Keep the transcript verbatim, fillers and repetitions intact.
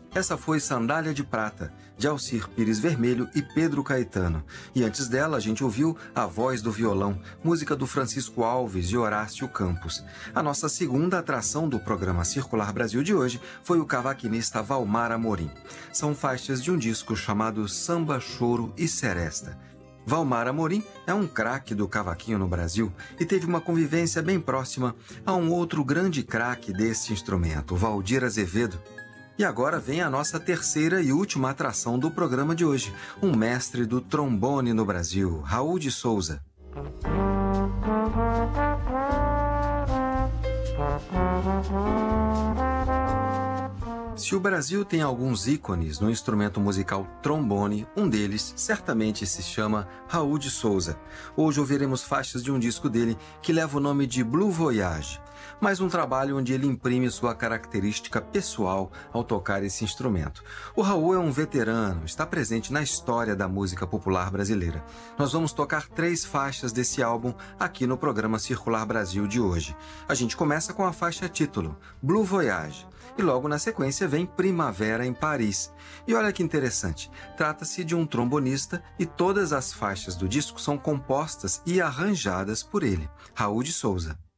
Essa foi Sandália de Prata, de Alcir Pires Vermelho e Pedro Caetano. E antes dela, a gente ouviu A Voz do Violão, música do Francisco Alves e Horácio Campos. A nossa segunda atração do programa Circular Brasil de hoje foi o cavaquinista Valmar Amorim. São faixas de um disco chamado Samba, Choro e Seresta. Valmar Amorim é um craque do cavaquinho no Brasil e teve uma convivência bem próxima a um outro grande craque desse instrumento, Valdir Azevedo. E agora vem a nossa terceira e última atração do programa de hoje, um mestre do trombone no Brasil, Raul de Souza. Se o Brasil tem alguns ícones no instrumento musical trombone, um deles certamente se chama Raul de Souza. Hoje ouviremos faixas de um disco dele que leva o nome de Blue Voyage, mais um trabalho onde ele imprime sua característica pessoal ao tocar esse instrumento. O Raul é um veterano, está presente na história da música popular brasileira. Nós vamos tocar três faixas desse álbum aqui no programa Circular Brasil de hoje. A gente começa com a faixa título, Blue Voyage, e logo na sequência vem Primavera em Paris. E olha que interessante, trata-se de um trombonista e todas as faixas do disco são compostas e arranjadas por ele, Raul de Souza.